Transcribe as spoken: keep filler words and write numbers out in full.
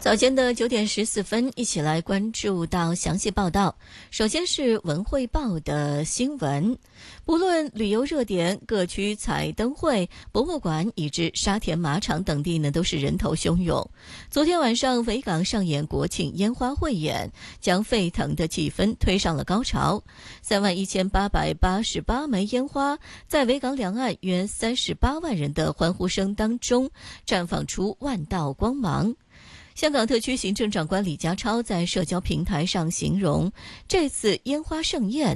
早间的九点十四分，一起来关注到详细报道。首先是文汇报的新闻，不论旅游热点，各区彩灯会、博物馆以至沙田马场等地呢，都是人头汹涌。昨天晚上，维港上演国庆烟花汇演，将沸腾的气氛推上了高潮。三万一千八百八十八枚烟花，在维港两岸约三十八万人的欢呼声当中，绽放出万道光芒。香港特区行政长官李家超在社交平台上形容，这次烟花盛宴